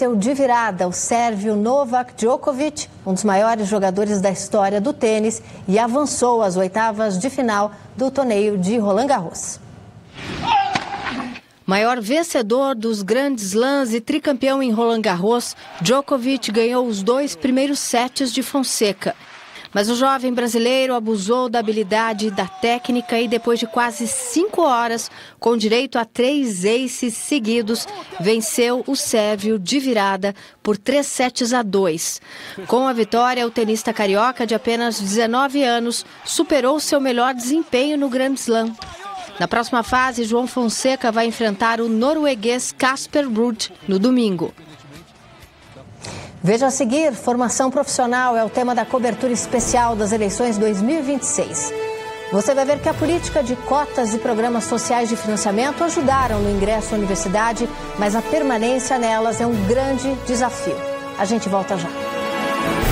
venceu de virada o sérvio Novak Djokovic, um dos maiores jogadores da história do tênis, e avançou às oitavas de final do torneio de Roland Garros. Maior vencedor dos grandes slams e tricampeão em Roland Garros, Djokovic ganhou os 2 primeiros sets de Fonseca. Mas o jovem brasileiro abusou da habilidade e da técnica e depois de quase 5 horas, com direito a 3 aces seguidos, venceu o sérvio de virada por 3-2. Com a vitória, o tenista carioca de apenas 19 anos superou seu melhor desempenho no Grand Slam. Na próxima fase, João Fonseca vai enfrentar o norueguês Casper Ruud no domingo. Veja a seguir, formação profissional é o tema da cobertura especial das eleições 2026. Você vai ver que a política de cotas e programas sociais de financiamento ajudaram no ingresso à universidade, mas a permanência nelas é um grande desafio. A gente volta já.